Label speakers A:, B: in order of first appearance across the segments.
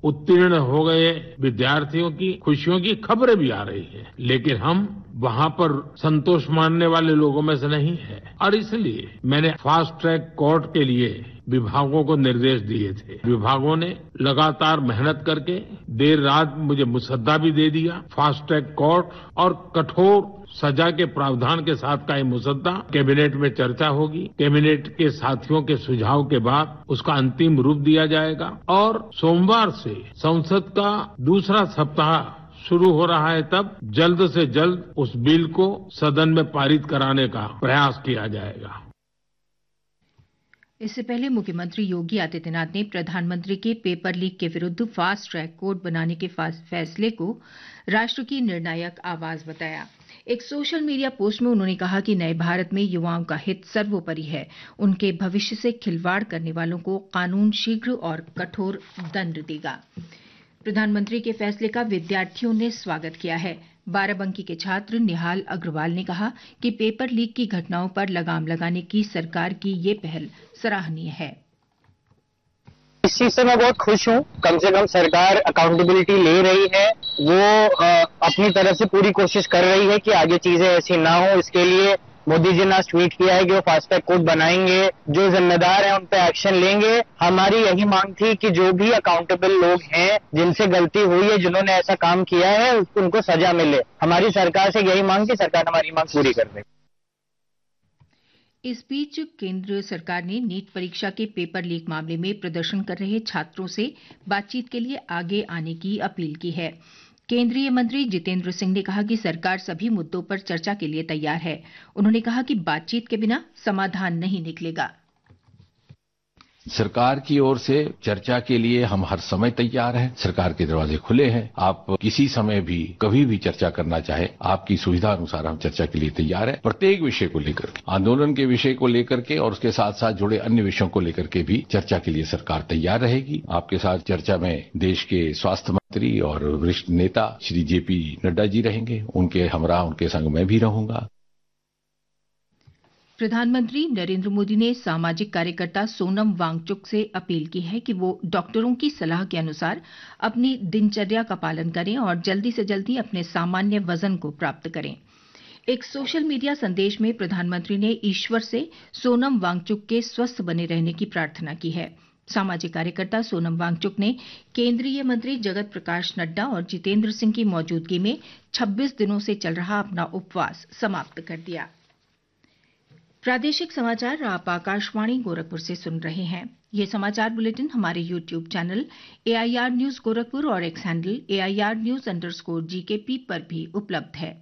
A: उत्तीर्ण हो गए विद्यार्थियों की खुशियों की खबरें भी आ रही हैं, लेकिन हम वहां पर संतोष मानने वाले लोगों में से नहीं है और इसलिए मैंने फास्ट ट्रैक कोर्ट के लिए विभागों को निर्देश दिए थे। विभागों ने लगातार मेहनत करके देर रात मुझे मुसद्दा भी दे दिया। फास्ट ट्रैक कोर्ट और कठोर सजा के प्रावधान के साथ का ये मुसद्दा कैबिनेट में चर्चा होगी। कैबिनेट के साथियों के सुझाव के बाद उसका अंतिम रूप दिया जाएगा और सोमवार से संसद का दूसरा सप्ताह शुरू हो रहा है, तब जल्द से जल्द उस बिल को सदन में पारित कराने का प्रयास किया जाएगा।
B: इससे पहले मुख्यमंत्री योगी आदित्यनाथ ने प्रधानमंत्री के पेपर लीक के विरुद्ध फास्ट ट्रैक कोर्ट बनाने के फैसले को राष्ट्र की निर्णायक आवाज बताया। एक सोशल मीडिया पोस्ट में उन्होंने कहा कि नए भारत में युवाओं का हित सर्वोपरि है। उनके भविष्य से खिलवाड़ करने वालों को कानून शीघ्र और कठोर दंड देगा। प्रधानमंत्री के फैसले का विद्यार्थियों ने स्वागत किया है। बाराबंकी के छात्र निहाल अग्रवाल ने कहा कि पेपर लीक की घटनाओं पर लगाम लगाने की सरकार की ये पहल सराहनीय है।
C: इस चीज से मैं बहुत खुश हूँ। कम से कम सरकार अकाउंटेबिलिटी ले रही है। वो अपनी तरफ से पूरी कोशिश कर रही है कि आगे चीजें ऐसी ना हो। इसके लिए मोदी जी ने आज ट्वीट किया है कि वो फास्ट ट्रैक कोर्ट बनाएंगे, जो जिम्मेदार हैं उन पे एक्शन लेंगे। हमारी यही मांग थी कि जो भी अकाउंटेबल लोग हैं, जिनसे गलती हुई है, जिन्होंने ऐसा काम किया है, उनको सजा मिले। हमारी सरकार से यही मांग थी, सरकार हमारी मांग पूरी कर दे।
B: इस बीच केंद्र सरकार ने नीट परीक्षा के पेपर लीक मामले में प्रदर्शन कर रहे छात्रों से बातचीत के लिए आगे आने की अपील की है। केंद्रीय मंत्री जितेंद्र सिंह ने कहा कि सरकार सभी मुद्दों पर चर्चा के लिए तैयार है। उन्होंने कहा कि बातचीत के बिना समाधान नहीं निकलेगा।
D: सरकार की ओर से चर्चा के लिए हम हर समय तैयार हैं। सरकार के दरवाजे खुले हैं। आप किसी समय भी कभी भी चर्चा करना चाहे, आपकी सुविधा अनुसार हम चर्चा के लिए तैयार हैं। प्रत्येक विषय को लेकर के, आंदोलन के विषय को लेकर के और उसके साथ साथ जुड़े अन्य विषयों को लेकर के भी चर्चा के लिए सरकार तैयार रहेगी। आपके साथ चर्चा में देश के स्वास्थ्य मंत्री और वरिष्ठ नेता श्री जेपी नड्डा जी रहेंगे। उनके हमरा उनके संग मैं भी रहूंगा।
B: प्रधानमंत्री नरेंद्र मोदी ने सामाजिक कार्यकर्ता सोनम वांगचुक से अपील की है कि वो डॉक्टरों की सलाह के अनुसार अपनी दिनचर्या का पालन करें और जल्दी से जल्दी अपने सामान्य वजन को प्राप्त करें। एक सोशल मीडिया संदेश में प्रधानमंत्री ने ईश्वर से सोनम वांगचुक के स्वस्थ बने रहने की प्रार्थना की है। सामाजिक कार्यकर्ता सोनम वांगचुक ने केंद्रीय मंत्री जगत प्रकाश नड्डा और जितेंद्र सिंह की मौजूदगी में 26 दिनों से चल रहा अपना उपवास समाप्त कर दिया। प्रादेशिक समाचार आप आकाशवाणी गोरखपुर से सुन रहे हैं। ये समाचार बुलेटिन हमारे YouTube channel AIR news Gorakhpur और एक्स हैंडल AIR_GKP पर भी उपलब्ध है।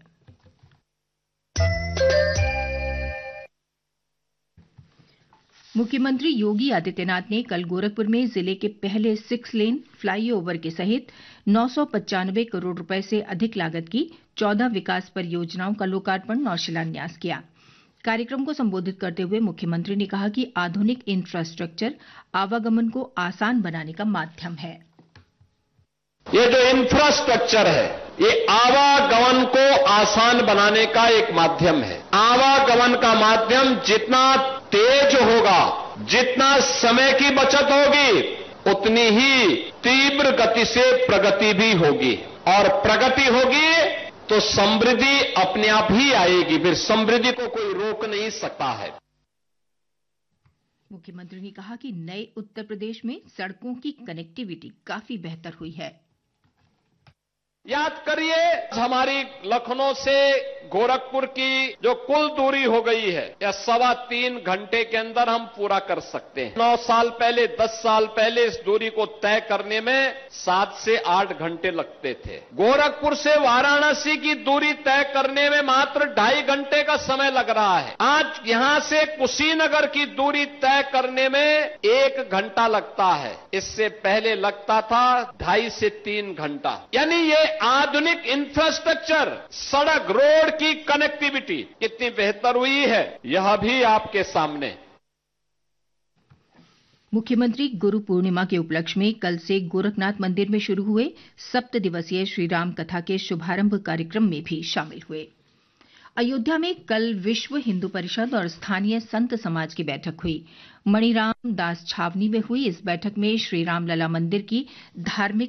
B: मुख्यमंत्री योगी आदित्यनाथ ने कल गोरखपुर में जिले के पहले 6 लेन फ्लाईओवर के सहित 995 करोड़ रुपए से अधिक लागत की 14 विकास परियोजनाओं का लोकार्पण और शिलान्यास किया। कार्यक्रम को संबोधित करते हुए मुख्यमंत्री ने कहा कि आधुनिक इंफ्रास्ट्रक्चर आवागमन को आसान बनाने का माध्यम है।
E: ये जो इंफ्रास्ट्रक्चर है, ये आवागमन को आसान बनाने का एक माध्यम है। आवागमन का माध्यम जितना तेज होगा, जितना समय की बचत होगी, उतनी ही तीव्र गति से प्रगति भी होगी और प्रगति होगी तो समृद्धि अपने आप ही आएगी। फिर समृद्धि को कोई रोक नहीं सकता है।
B: मुख्यमंत्री ने कहा कि नए उत्तर प्रदेश में सड़कों की कनेक्टिविटी काफी बेहतर हुई है।
E: याद करिए, हमारी लखनऊ से गोरखपुर की जो कुल दूरी हो गई है, यह 3.25 घंटे के अंदर हम पूरा कर सकते हैं। 9 साल पहले, 10 साल पहले इस दूरी को तय करने में 7 से 8 घंटे लगते थे। गोरखपुर से वाराणसी की दूरी तय करने में मात्र 2.5 घंटे का समय लग रहा है। आज यहां से कुशीनगर की दूरी तय करने में 1 घंटा लगता है। इससे पहले लगता था 2.5 से 3 घंटा। यानी ये आधुनिक इंफ्रास्ट्रक्चर, सड़क, रोड की कनेक्टिविटी कितनी बेहतर हुई है, यह भी आपके सामने।
B: मुख्यमंत्री गुरु पूर्णिमा के उपलक्ष्य में कल से गोरखनाथ मंदिर में शुरू हुए 7 दिवसीय श्रीराम कथा के शुभारंभ कार्यक्रम में भी शामिल हुए। अयोध्या में कल विश्व हिंदू परिषद और स्थानीय संत समाज की बैठक हुई। मणिराम दास छावनी में हुई इस बैठक में श्री रामलला मंदिर की धार्मिक